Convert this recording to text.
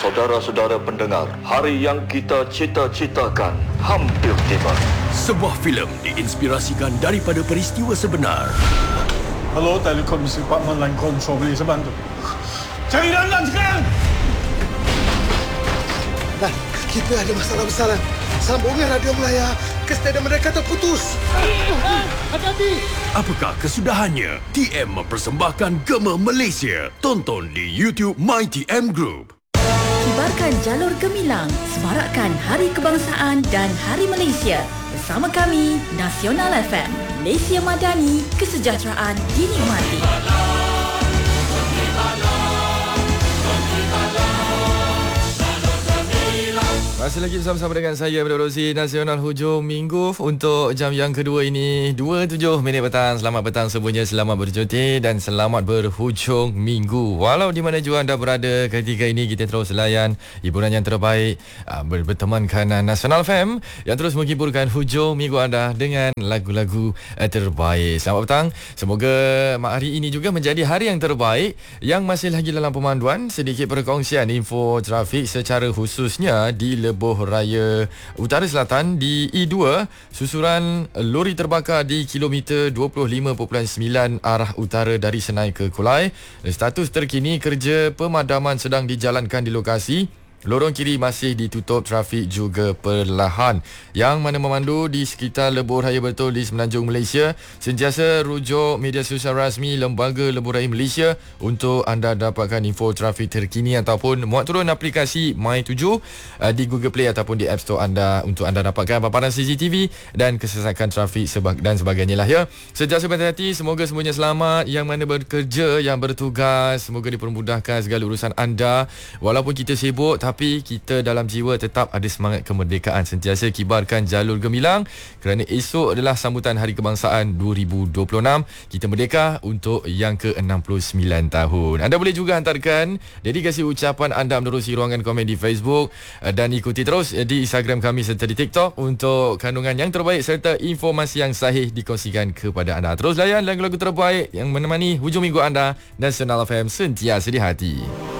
Saudara-saudara pendengar, hari yang kita cita-citakan hampir tiba. Sebuah filem diinspirasikan daripada peristiwa sebenar. Hello, Telekom Department Line Control, boleh saya bantu? Cari Lan sekarang! Lan, kita ada masalah besar, Lan. Sambungan radio Melaya ke stadium mereka terputus. Hati-hati! Apakah kesudahannya? TM mempersembahkan Gema Malaysia. Tonton di YouTube MyTM Group. Kibarkan jalur gemilang, semarakkan Hari Kebangsaan dan Hari Malaysia. Bersama kami, Nasional FM. Malaysia Madani, kesejahteraan dinikmati. Masih lagi bersama-sama dengan saya, Abdul Rozi, Nasional Hujung Minggu untuk jam yang kedua ini, 27 minit petang. Selamat petang semuanya, selamat bercuti dan selamat berhujung minggu. Walau di mana jua anda berada ketika ini, kita terus layan hiburan yang terbaik bertemankan Nasional FM yang terus menghiburkan hujung minggu anda dengan lagu-lagu terbaik. Selamat petang. Semoga hari ini juga menjadi hari yang terbaik. Yang masih lagi dalam pemanduan, sedikit perkongsian info trafik secara khususnya di Lebuh Raya Utara Selatan di E2, susuran lori terbakar di kilometer 25.9 arah utara dari Senai ke Kulai. Status terkini kerja pemadaman sedang dijalankan di lokasi. Lorong kiri masih ditutup, trafik juga perlahan. Yang mana memandu di sekitar Lebuh Raya Betul di Semenanjung Malaysia, sentiasa rujuk media sosial rasmi Lembaga Lebuh Raya Malaysia untuk anda dapatkan info trafik terkini ataupun muat turun aplikasi My7 di Google Play ataupun di App Store anda untuk anda dapatkan paparan CCTV dan kesesakan trafik dan sebagainya lah ya. Sentiasa berhati-hati, semoga semuanya selamat. Yang mana bekerja, yang bertugas, semoga dipermudahkan segala urusan anda. Walaupun kita sibuk, tapi kita dalam jiwa tetap ada semangat kemerdekaan. Sentiasa kibarkan jalur gemilang kerana esok adalah sambutan Hari Kebangsaan 2026. Kita merdeka untuk yang ke-69 tahun. Anda boleh juga hantarkan dedikasi ucapan anda menerusi ruangan komen di Facebook dan ikuti terus di Instagram kami serta di TikTok untuk kandungan yang terbaik serta informasi yang sahih dikongsikan kepada anda. Terus layan lagu-lagu terbaik yang menemani hujung minggu anda. Nasional FM sentiasa di hati.